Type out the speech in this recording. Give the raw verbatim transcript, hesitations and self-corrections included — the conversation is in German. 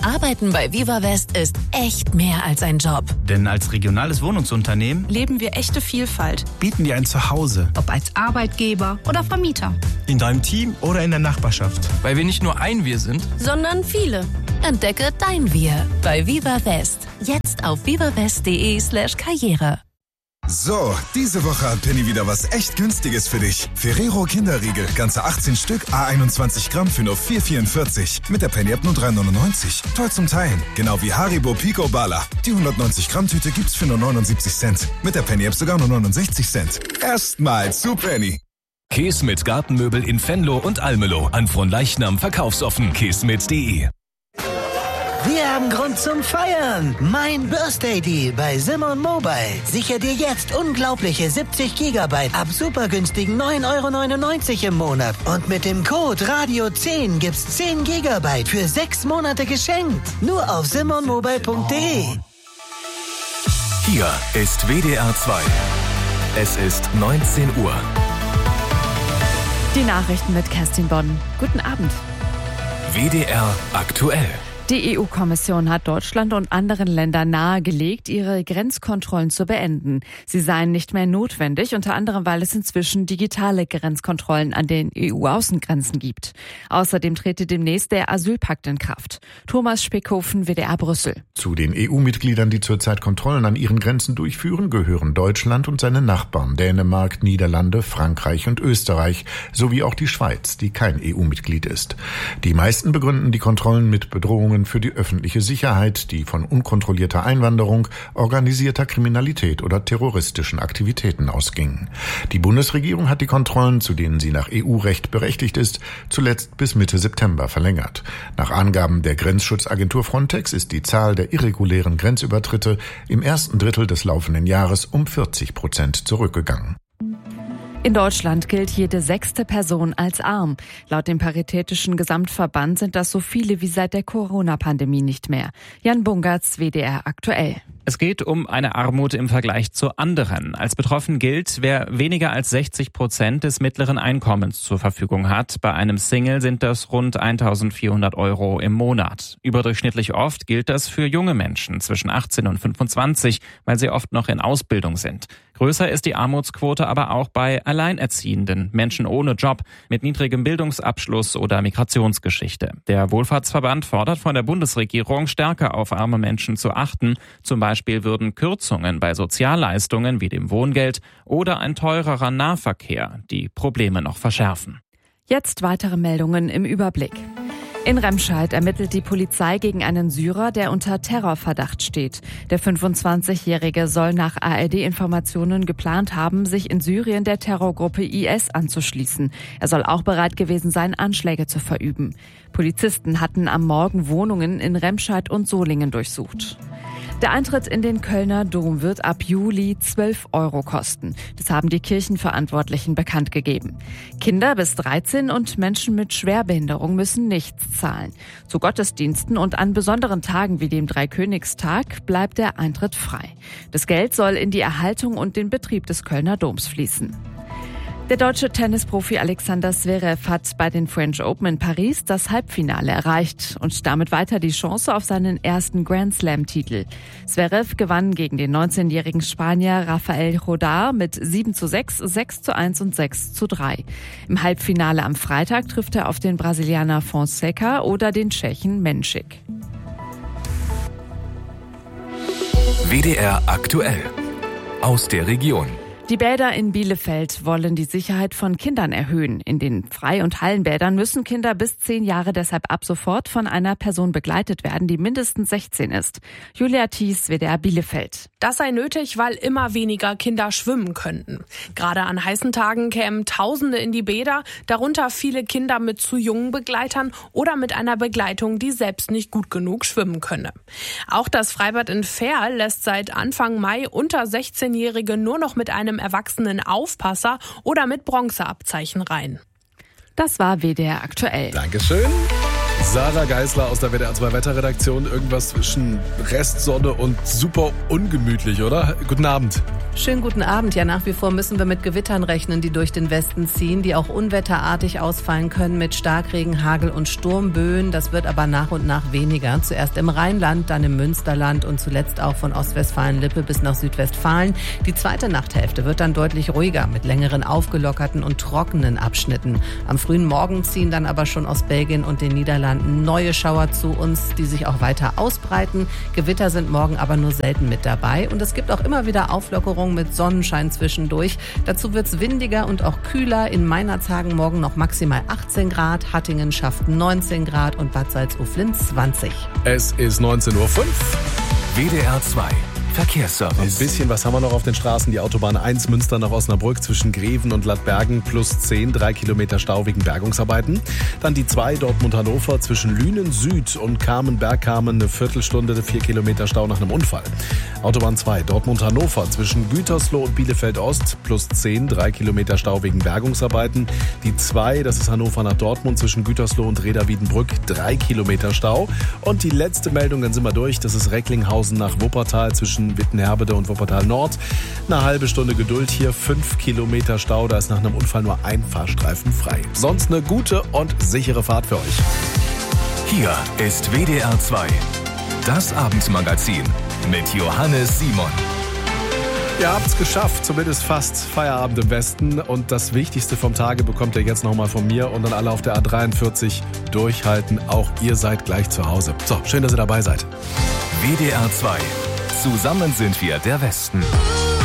Arbeiten bei Viva West ist echt mehr als ein Job. Denn als regionales Wohnungsunternehmen leben wir echte Vielfalt. Bieten dir ein Zuhause. Ob als Arbeitgeber oder Vermieter. In deinem Team oder in der Nachbarschaft. Weil wir nicht nur ein Wir sind, sondern viele. Entdecke dein Wir bei Viva West. Jetzt auf vivawest.de slash Karriere. So, diese Woche hat Penny wieder was echt Günstiges für dich. Ferrero Kinderriegel, ganze achtzehn Stück, à einundzwanzig Gramm für nur vier Euro vierundvierzig. Mit der Penny-App nur drei Euro neunundneunzig. Toll zum Teilen. Genau wie Haribo Pico Bala. Die hundertneunzig Gramm Tüte gibt's für nur neunundsiebzig Cent. Mit der Penny-App sogar nur neunundsechzig Cent. Erstmal zu Penny. Keesmit Gartenmöbel in Venlo und Almelo. An Fronleichnam verkaufsoffen. keesmit punkt de. Wir haben Grund zum Feiern. Mein Birthday Deal bei Simon Mobile. Sicher dir jetzt unglaubliche siebzig Gigabyte ab super günstigen neun Euro neunundneunzig im Monat. Und mit dem Code Radio zehn gibt's zehn Gigabyte für sechs Monate geschenkt. Nur auf simon mobile punkt de. Hier ist W D R zwei. Es ist neunzehn Uhr. Die Nachrichten mit Kerstin Bonn. Guten Abend. W D R aktuell. Die E U-Kommission hat Deutschland und anderen Ländern nahegelegt, ihre Grenzkontrollen zu beenden. Sie seien nicht mehr notwendig, unter anderem, weil es inzwischen digitale Grenzkontrollen an den E U-Außengrenzen gibt. Außerdem trete demnächst der Asylpakt in Kraft. Thomas Speckhofen, W D R Brüssel. Zu den E U-Mitgliedern, die zurzeit Kontrollen an ihren Grenzen durchführen, gehören Deutschland und seine Nachbarn Dänemark, Niederlande, Frankreich und Österreich, sowie auch die Schweiz, die kein E U-Mitglied ist. Die meisten begründen die Kontrollen mit Bedrohungen für die öffentliche Sicherheit, die von unkontrollierter Einwanderung, organisierter Kriminalität oder terroristischen Aktivitäten ausgingen. Die Bundesregierung hat die Kontrollen, zu denen sie nach E U-Recht berechtigt ist, zuletzt bis Mitte September verlängert. Nach Angaben der Grenzschutzagentur Frontex ist die Zahl der irregulären Grenzübertritte im ersten Drittel des laufenden Jahres um vierzig Prozent zurückgegangen. In Deutschland gilt jede sechste Person als arm. Laut dem Paritätischen Gesamtverband sind das so viele wie seit der Corona-Pandemie nicht mehr. Jan Bungertz, W D R aktuell. Es geht um eine Armut im Vergleich zu anderen. Als betroffen gilt, wer weniger als sechzig Prozent des mittleren Einkommens zur Verfügung hat. Bei einem Single sind das rund eintausendvierhundert Euro im Monat. Überdurchschnittlich oft gilt das für junge Menschen zwischen achtzehn und fünfundzwanzig, weil sie oft noch in Ausbildung sind. Größer ist die Armutsquote aber auch bei Alleinerziehenden, Menschen ohne Job, mit niedrigem Bildungsabschluss oder Migrationsgeschichte. Der Wohlfahrtsverband fordert von der Bundesregierung, stärker auf arme Menschen zu achten. Zum Beispiel würden Kürzungen bei Sozialleistungen wie dem Wohngeld oder ein teurerer Nahverkehr die Probleme noch verschärfen. Jetzt weitere Meldungen im Überblick. In Remscheid ermittelt die Polizei gegen einen Syrer, der unter Terrorverdacht steht. Der fünfundzwanzigjährige soll nach A R D-Informationen geplant haben, sich in Syrien der Terrorgruppe I S anzuschließen. Er soll auch bereit gewesen sein, Anschläge zu verüben. Polizisten hatten am Morgen Wohnungen in Remscheid und Solingen durchsucht. Der Eintritt in den Kölner Dom wird ab Juli zwölf Euro kosten. Das haben die Kirchenverantwortlichen bekannt gegeben. Kinder bis dreizehn und Menschen mit Schwerbehinderung müssen nichts zahlen. Zu Gottesdiensten und an besonderen Tagen wie dem Dreikönigstag bleibt der Eintritt frei. Das Geld soll in die Erhaltung und den Betrieb des Kölner Doms fließen. Der deutsche Tennisprofi Alexander Zverev hat bei den French Open in Paris das Halbfinale erreicht und damit weiter die Chance auf seinen ersten Grand Slam-Titel. Zverev gewann gegen den neunzehnjährigen Spanier Rafael Rodar mit sieben zu sechs, sechs zu eins und sechs zu drei. Im Halbfinale am Freitag trifft er auf den Brasilianer Fonseca oder den Tschechen Menschik. W D R aktuell. Aus der Region. Die Bäder in Bielefeld wollen die Sicherheit von Kindern erhöhen. In den Frei- und Hallenbädern müssen Kinder bis zehn Jahre deshalb ab sofort von einer Person begleitet werden, die mindestens sechzehn ist. Julia Thies, W D R Bielefeld. Das sei nötig, weil immer weniger Kinder schwimmen könnten. Gerade an heißen Tagen kämen Tausende in die Bäder, darunter viele Kinder mit zu jungen Begleitern oder mit einer Begleitung, die selbst nicht gut genug schwimmen könne. Auch das Freibad in Verl lässt seit Anfang Mai unter sechzehnjährige nur noch mit einem erwachsenen Aufpasser oder mit Bronzeabzeichen rein. Das war W D R aktuell. Dankeschön. Sarah Geisler aus der W D R zwei Wetterredaktion. Irgendwas zwischen Restsonne und super ungemütlich, oder? Guten Abend. Schönen guten Abend. Ja, nach wie vor müssen wir mit Gewittern rechnen, die durch den Westen ziehen, die auch unwetterartig ausfallen können mit Starkregen, Hagel und Sturmböen. Das wird aber nach und nach weniger. Zuerst im Rheinland, dann im Münsterland und zuletzt auch von Ostwestfalen-Lippe bis nach Südwestfalen. Die zweite Nachthälfte wird dann deutlich ruhiger mit längeren aufgelockerten und trockenen Abschnitten. Am frühen Morgen ziehen dann aber schon aus Belgien und den Niederlanden neue Schauer zu uns, die sich auch weiter ausbreiten. Gewitter sind morgen aber nur selten mit dabei. Und es gibt auch immer wieder Auflockerungen mit Sonnenschein zwischendurch. Dazu wird es windiger und auch kühler. In Meinerzhagen morgen noch maximal achtzehn Grad, Hattingen schafft neunzehn Grad und Bad Salzuflen zwanzig. Es ist neunzehn Uhr fünf. W D R zwei Verkehrsservice. Ein bisschen, was haben wir noch auf den Straßen? Die Autobahn eins Münster nach Osnabrück zwischen Greven und Ladbergen plus zehn, drei Kilometer Stau wegen Bergungsarbeiten. Dann die zwei Dortmund-Hannover zwischen Lünen Süd und Kamen-Bergkamen eine Viertelstunde, vier Kilometer Stau nach einem Unfall. Autobahn zwei Dortmund-Hannover zwischen Gütersloh und Bielefeld-Ost plus zehn, drei Kilometer Stau wegen Bergungsarbeiten. Die zwei, das ist Hannover nach Dortmund zwischen Gütersloh und Reda-Wiedenbrück, drei Kilometer Stau. Und die letzte Meldung, dann sind wir durch, das ist Recklinghausen nach Wuppertal zwischen Wittenherbede und Wuppertal Nord. Eine halbe Stunde Geduld hier, fünf Kilometer Stau, da ist nach einem Unfall nur ein Fahrstreifen frei. Sonst eine gute und sichere Fahrt für euch. Hier ist W D R zwei, das Abendmagazin mit Johannes Simon. Ihr habt's geschafft, zumindest fast Feierabend im Westen. Und das Wichtigste vom Tage bekommt ihr jetzt nochmal von mir und dann alle auf der A dreiundvierzig. Durchhalten, auch ihr seid gleich zu Hause. So, schön, dass ihr dabei seid. W D R zwei. Zusammen sind wir der Westen.